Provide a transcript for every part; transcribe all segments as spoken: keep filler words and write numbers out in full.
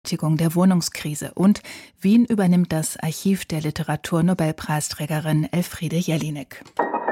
Bewältigung der Wohnungskrise und Wien übernimmt das Archiv der Literaturnobelpreisträgerin Elfriede Jelinek.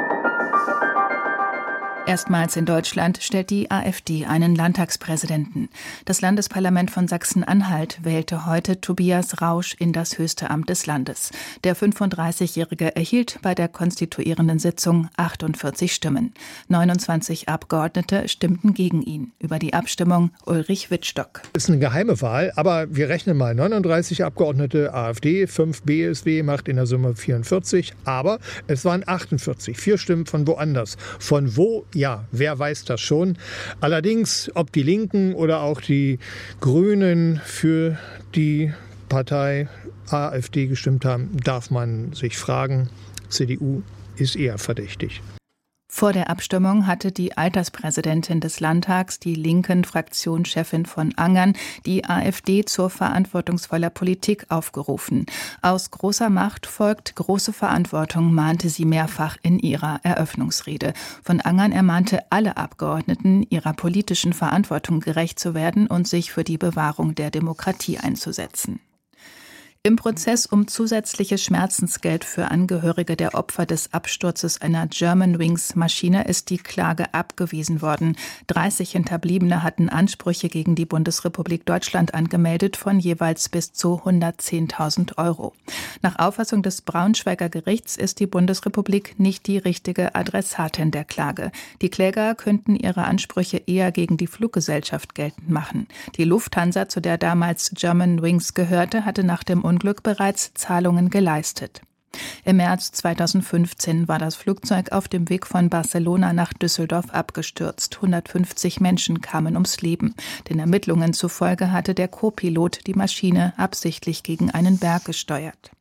Erstmals in Deutschland stellt die AfD einen Landtagspräsidenten. Das Landesparlament von Sachsen-Anhalt wählte heute Tobias Rausch in das höchste Amt des Landes. Der fünfunddreißigjährige erhielt bei der konstituierenden Sitzung achtundvierzig Stimmen. neunundzwanzig Abgeordnete stimmten gegen ihn. Über die Abstimmung Ulrich Wittstock. Das ist eine geheime Wahl, aber wir rechnen mal. neununddreißig Abgeordnete AfD, fünf B S W, macht in der Summe vierundvierzig. Aber es waren achtundvierzig, vier Stimmen von woanders. Von wo? Ja, wer weiß das schon. Allerdings, ob die Linken oder auch die Grünen für die Partei AfD gestimmt haben, darf man sich fragen. C D U ist eher verdächtig. Vor der Abstimmung hatte die Alterspräsidentin des Landtags, die Linken-Fraktionschefin von Angern, die AfD zur verantwortungsvoller Politik aufgerufen. Aus großer Macht folgt große Verantwortung, mahnte sie mehrfach in ihrer Eröffnungsrede. Von Angern ermahnte alle Abgeordneten, ihrer politischen Verantwortung gerecht zu werden und sich für die Bewahrung der Demokratie einzusetzen. Im Prozess um zusätzliches Schmerzensgeld für Angehörige der Opfer des Absturzes einer Germanwings-Maschine ist die Klage abgewiesen worden. dreißig Hinterbliebene hatten Ansprüche gegen die Bundesrepublik Deutschland angemeldet von jeweils bis zu hundertzehntausend Euro. Nach Auffassung des Braunschweiger Gerichts ist die Bundesrepublik nicht die richtige Adressatin der Klage. Die Kläger könnten ihre Ansprüche eher gegen die Fluggesellschaft geltend machen. Die Lufthansa, zu der damals Germanwings gehörte, hatte nach dem Unglück bereits Zahlungen geleistet. Im März zweitausendfünfzehn war das Flugzeug auf dem Weg von Barcelona nach Düsseldorf abgestürzt. hundertfünfzig Menschen kamen ums Leben. Den Ermittlungen zufolge hatte der Co-Pilot die Maschine absichtlich gegen einen Berg gesteuert.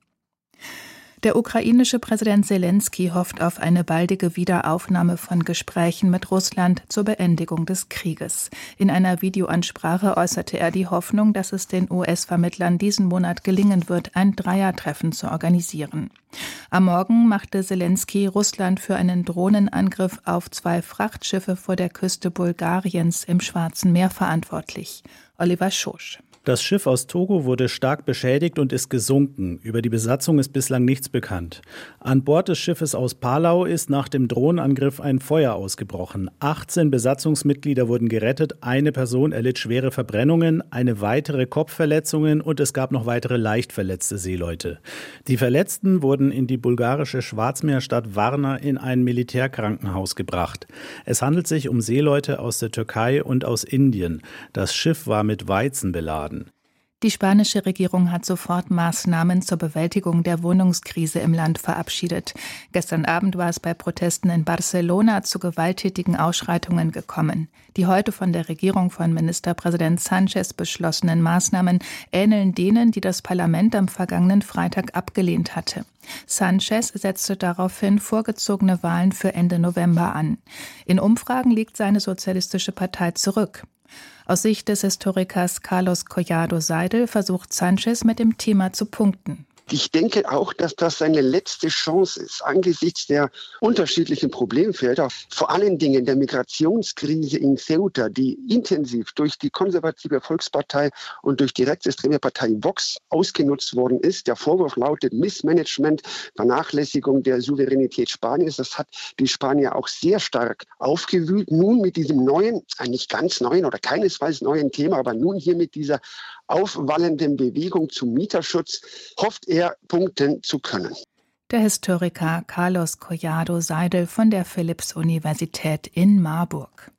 Der ukrainische Präsident Selenskyj hofft auf eine baldige Wiederaufnahme von Gesprächen mit Russland zur Beendigung des Krieges. In einer Videoansprache äußerte er die Hoffnung, dass es den U S-Vermittlern diesen Monat gelingen wird, ein Dreiertreffen zu organisieren. Am Morgen machte Selenskyj Russland für einen Drohnenangriff auf zwei Frachtschiffe vor der Küste Bulgariens im Schwarzen Meer verantwortlich. Oliver Schosch. Das Schiff aus Togo wurde stark beschädigt und ist gesunken. Über die Besatzung ist bislang nichts bekannt. An Bord des Schiffes aus Palau ist nach dem Drohnenangriff ein Feuer ausgebrochen. achtzehn Besatzungsmitglieder wurden gerettet, eine Person erlitt schwere Verbrennungen, eine weitere Kopfverletzungen und es gab noch weitere leicht verletzte Seeleute. Die Verletzten wurden in die bulgarische Schwarzmeerstadt Varna in ein Militärkrankenhaus gebracht. Es handelt sich um Seeleute aus der Türkei und aus Indien. Das Schiff war mit Weizen beladen. Die spanische Regierung hat sofort Maßnahmen zur Bewältigung der Wohnungskrise im Land verabschiedet. Gestern Abend war es bei Protesten in Barcelona zu gewalttätigen Ausschreitungen gekommen. Die heute von der Regierung von Ministerpräsident Sánchez beschlossenen Maßnahmen ähneln denen, die das Parlament am vergangenen Freitag abgelehnt hatte. Sánchez setzte daraufhin vorgezogene Wahlen für Ende November an. In Umfragen liegt seine sozialistische Partei zurück. Aus Sicht des Historikers Carlos Collado Seidel versucht Sánchez mit dem Thema zu punkten. Ich denke auch, dass das seine letzte Chance ist, angesichts der unterschiedlichen Problemfelder, vor allen Dingen der Migrationskrise in Ceuta, die intensiv durch die konservative Volkspartei und durch die rechtsextreme Partei Vox ausgenutzt worden ist. Der Vorwurf lautet Missmanagement, Vernachlässigung der Souveränität Spaniens. Das hat die Spanier auch sehr stark aufgewühlt. Nun mit diesem neuen, nicht ganz neuen oder keinesfalls neuen Thema, aber nun hier mit dieser aufwallenden Bewegung zum Mieterschutz hofft er, punkten zu können. Der Historiker Carlos Collado Seidel von der Philipps-Universität in Marburg.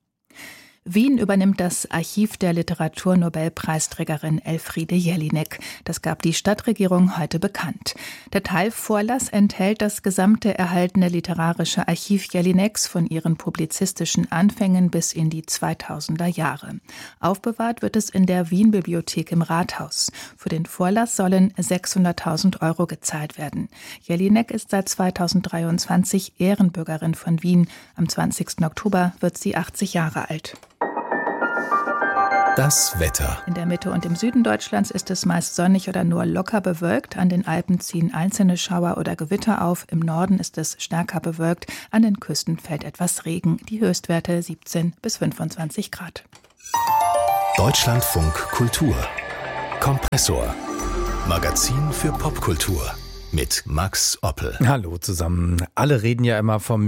Wien übernimmt das Archiv der Literaturnobelpreisträgerin Elfriede Jelinek. Das gab die Stadtregierung heute bekannt. Der Teilvorlass enthält das gesamte erhaltene literarische Archiv Jelineks von ihren publizistischen Anfängen bis in die zweitausender Jahre. Aufbewahrt wird es in der Wien-Bibliothek im Rathaus. Für den Vorlass sollen sechshunderttausend Euro gezahlt werden. Jelinek ist seit zweitausenddreiundzwanzig Ehrenbürgerin von Wien. Am zwanzigsten Oktober wird sie achtzig Jahre alt. Das Wetter. In der Mitte und im Süden Deutschlands ist es meist sonnig oder nur locker bewölkt. An den Alpen ziehen einzelne Schauer oder Gewitter auf. Im Norden ist es stärker bewölkt. An den Küsten fällt etwas Regen. Die Höchstwerte siebzehn bis fünfundzwanzig Grad. Deutschlandfunk Kultur Kompressor. Magazin für Popkultur mit Max Oppel. Hallo zusammen. Alle reden ja immer vom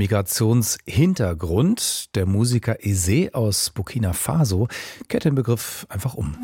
Migrationshintergrund. Der Musiker Eze aus Burkina Faso kehrt den Begriff einfach um.